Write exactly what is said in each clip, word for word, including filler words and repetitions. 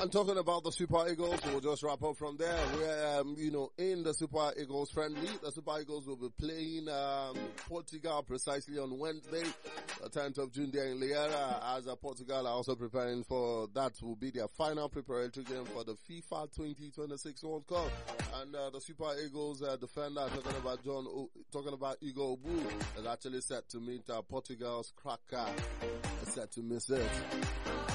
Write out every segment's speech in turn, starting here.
And talking about the Super Eagles, we'll just wrap up from there. We're, um, you know, in the Super Eagles friendly. The Super Eagles will be playing um, Portugal precisely on Wednesday, the tenth of June there in Liera, as uh, Portugal are also preparing for that will be their final preparatory game for the FIFA twenty twenty-six World Cup. And uh, the Super Eagles uh, defender, talking about John, o- talking about Igor Obu, is actually set to meet uh, Portugal's cracker, is set to miss it.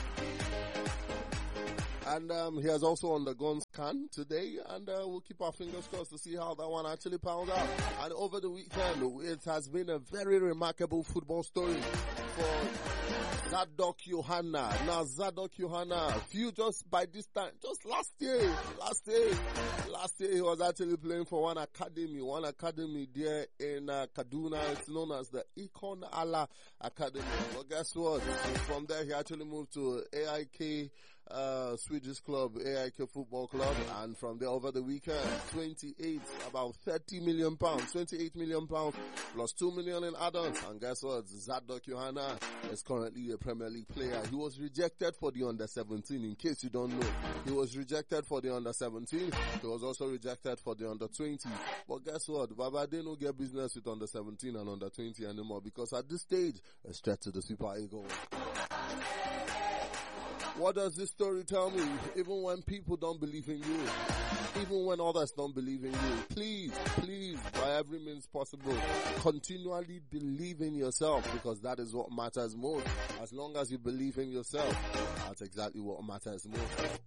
And um, he has also undergone scan today, and uh, we'll keep our fingers crossed to see how that one actually pans out. And over the weekend, it has been a very remarkable football story for Zadok Johanna. Now Zadok Johanna, few just by this time, just last year, last year, last year he was actually playing for one academy, one academy there in uh, Kaduna. It's known as the Ikon Allah Academy. But guess what? From there he actually moved to A I K uh Swedish club, A I K Football Club, and from there over the weekend, twenty-eight, about thirty million pounds, twenty-eight million pounds plus two million in add-ons. And guess what? Zadok Johanna is currently a Premier League player. He was rejected for the under seventeen, in case you don't know. He was rejected for the under seventeen. He was also rejected for the under twenty. But guess what? Baba, they don't get business with under seventeen and under twenty anymore, because at this stage, a threat to the Super Eagles. What does this story tell me? Even when people don't believe in you, even when others don't believe in you, please, please, by every means possible, continually believe in yourself, because that is what matters most. As long as you believe in yourself, that's exactly what matters most.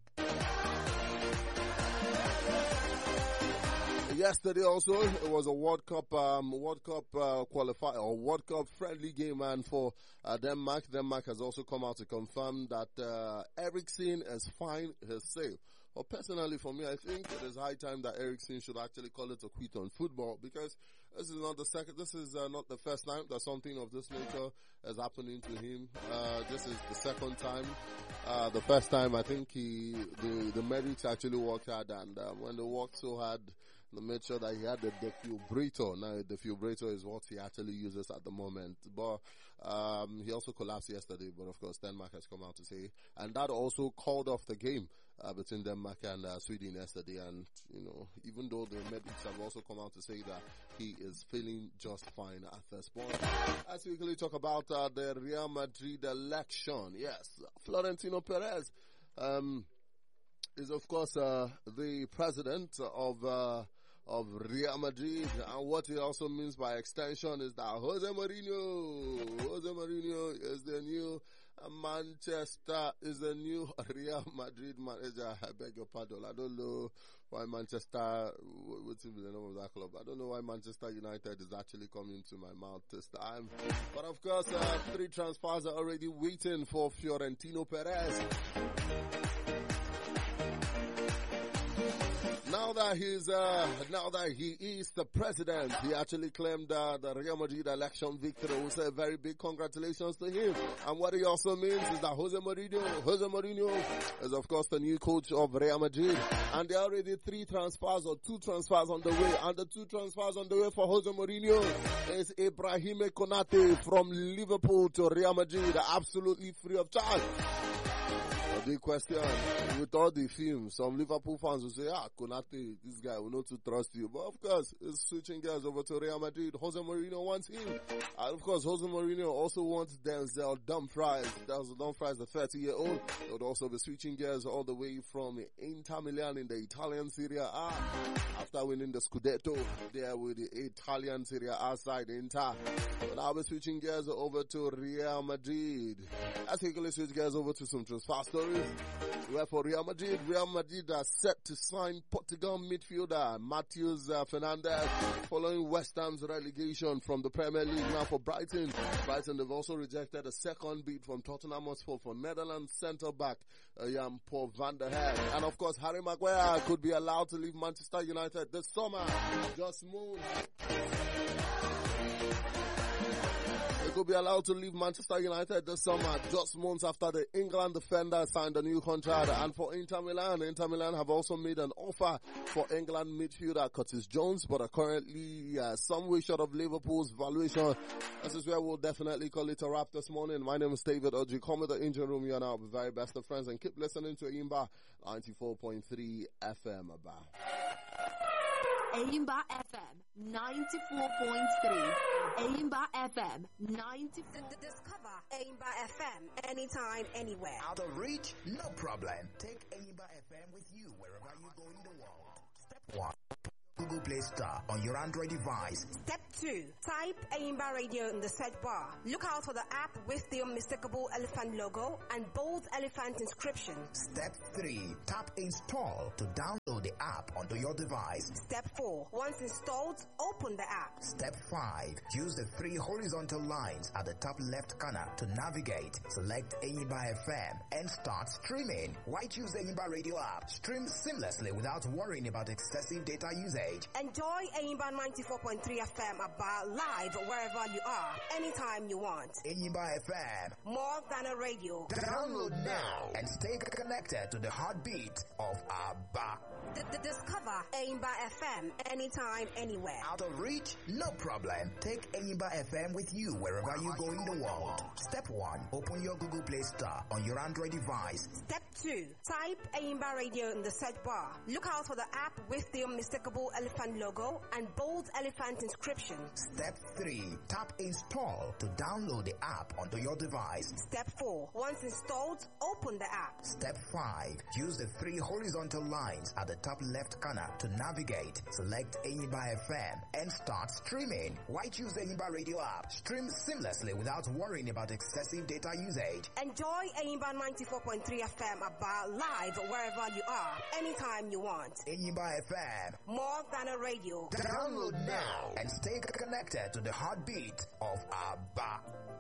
Yesterday also, it was a World Cup, um, World Cup, uh, qualifier, or World Cup friendly game, and for, uh, Denmark. Denmark has also come out to confirm that, uh, Eriksen is fine, he's safe. Well, personally for me, I think it is high time that Eriksen should actually call it a quit on football, because this is not the second, this is uh, not the first time that something of this nature is happening to him. Uh, this is the second time. Uh, the first time, I think he, the, the medics actually worked hard, and uh, when they worked so hard, they made sure that he had the defibrillator. Now, the defibrillator is what he actually uses at the moment. But, um, he also collapsed yesterday, but of course, Denmark has come out to say, and that also called off the game, uh, between Denmark and, uh, Sweden yesterday. And, you know, even though the medics have also come out to say that he is feeling just fine at this point. As we quickly talk about, uh, the Real Madrid election. Yes, Florentino Perez, um, is of course, uh, the president of, uh, of Real Madrid, and what it also means by extension is that Jose Mourinho, Jose Mourinho is the new Manchester, is the new Real Madrid manager. I beg your pardon. I don't know why Manchester, what's the name of that club? I don't know why Manchester United is actually coming to my mouth this time. But of course, uh, three transfers are already waiting for Florentino Perez. Now that he's, uh, now that he is the president, he actually claimed, uh, the Real Madrid election victory. We say very big congratulations to him. And what he also means is that Jose Mourinho, Jose Mourinho is of course the new coach of Real Madrid. And there are already three transfers or two transfers on the way. And the two transfers on the way for Jose Mourinho is Ibrahima Konate from Liverpool to Real Madrid, absolutely free of charge. The question, with all the films, some Liverpool fans will say, ah, Konate, this guy will not to trust you. But of course, it's switching gears over to Real Madrid. Jose Mourinho wants him. And of course, Jose Mourinho also wants Denzel Dumfries. Denzel Dumfries, the thirty-year-old. He would also be switching gears all the way from Inter Milan in the Italian Serie A. After winning the Scudetto there with the Italian Serie A side, Inter. But I'll be switching gears over to Real Madrid. Let's quickly switch gears over to some transfer stories. Where for Real Madrid, Real Madrid are set to sign Portugal midfielder Matheus uh, Fernandes following West Ham's relegation from the Premier League. Now for Brighton, Brighton have also rejected a second bid from Tottenham Hotspur for Netherlands centre-back uh, Jan Paul van der Heijden. And of course, Harry Maguire could be allowed to leave Manchester United this summer. Just moon. It will be allowed to leave Manchester United this summer, just months after the England defender signed a new contract. And for Inter Milan, Inter Milan have also made an offer for England midfielder Curtis Jones, but are currently uh, some way short of Liverpool's valuation. This is where we'll definitely call it a wrap this morning. My name is David Oji. Call me the engine room. You are now the very best of friends, and keep listening to Aimba ninety-four point three F M. About Aimba F M ninety-four point three. Aimba F M ninety-four. Discover Aimba F M anytime, anywhere. Out of reach? No problem. Take Aimba F M with you wherever you go in the world. Step one. Google Play Store on your Android device. Step two. Type Aimba Radio in the search bar. Look out for the app with the unmistakable elephant logo and bold elephant inscription. Step three. Tap Install to download the app onto your device. Step four. Once installed, open the app. Step five. Use the three horizontal lines at the top left corner to navigate. Select Aimba F M and start streaming. Why choose the Aimba Radio app? Stream seamlessly without worrying about excessive data usage. Enjoy Aimba ninety-four point three F M about live wherever you are, anytime you want. Aimba F M, more than a radio. Download now and stay connected to the heartbeat of Abba. D- d- discover Aimba F M anytime, anywhere. Out of reach? No problem. Take Aimba F M with you wherever you go in the world. Step one. Open your Google Play Store on your Android device. Step two. Type Aimba Radio in the search bar. Look out for the app with the unmistakable elephant logo and bold elephant inscription. Step three. Tap Install to download the app onto your device. Step four. Once installed, open the app. Step five. Use the three horizontal lines at the top left corner to navigate. Select Aimba F M and start streaming. Why choose the Aimba Radio app? Stream seamlessly without worrying about excessive data usage. Enjoy Aimba ninety-four point three F M about live wherever you are, anytime you want. Aimba F M, more than a radio. Download now and stay connected to the heartbeat of Abba.